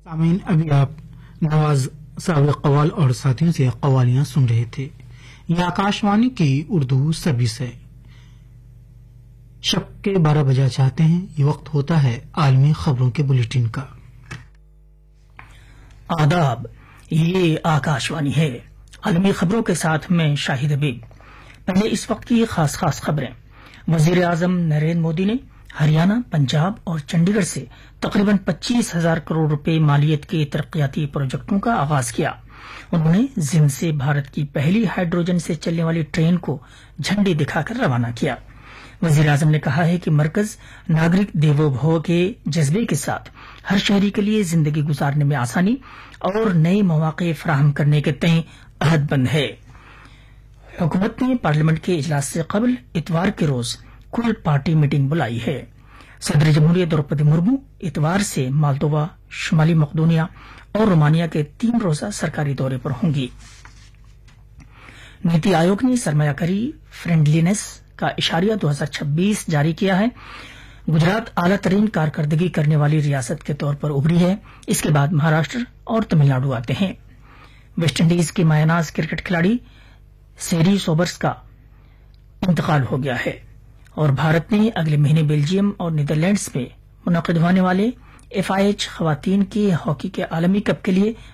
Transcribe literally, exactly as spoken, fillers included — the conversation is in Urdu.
سامعین، ابھی آپ نواز سابق قوال اور ساتھیوں سے قوالیاں سن رہے تھے. یہ آکاشوانی کی اردو سروس ہے. شب کے بارہ بجا چاہتے ہیں. یہ وقت ہوتا ہے عالمی خبروں کے بلیٹن کا. آداب. یہ آکاشوانی ہے. عالمی خبروں کے ساتھ میں شاہد حبیب. پہلے اس وقت کی خاص خاص خبریں. وزیر اعظم نریندر مودی نے ہریانہ، پنجاب اور چنڈی گڑھ سے تقریباً پچیس ہزار کروڑ روپے مالیت کے ترقیاتی پروجیکٹوں کا آغاز کیا. انہوں نے زند سے بھارت کی پہلی ہائیڈروجن سے چلنے والی ٹرین کو جھنڈی دکھا کر روانہ کیا. وزیر اعظم نے کہا ہے کہ مرکز ناگرک دیوو بھو کے جذبے کے ساتھ ہر شہری کے لیے زندگی گزارنے میں آسانی اور نئے مواقع فراہم کرنے کے تئیں عہد بند ہے. حکومت نے پارلیمنٹ کے اجلاس سے قبل اتوار کے روز کل پارٹی میٹنگ بلائی ہے. صدر جمہوریہ دروپدی مرمو اتوار سے مالدووا، شمالی مقدونیہ اور رومانیہ کے تین روزہ سرکاری دورے پر ہوں گی. نیتی آیوگ نے سرمایہ کاری فرینڈلینس کا اشاریہ دو ہزار چھبیس جاری کیا ہے. گجرات اعلیٰ ترین کارکردگی کرنے والی ریاست کے طور پر ابھری ہے. اس کے بعد مہاراشٹر اور تمل ناڈو آتے ہیں. ویسٹ انڈیز کے مایہ ناز کرکٹ کھلاڑی سیری سوبرس کا انتقال ہو گیا ہے اور بھارت نے اگلے مہینے بیلجیم اور نیدرلینڈز میں منعقد ہونے والے ایف آئی ایچ خواتین کے ہاکی کے عالمی کپ کے لیے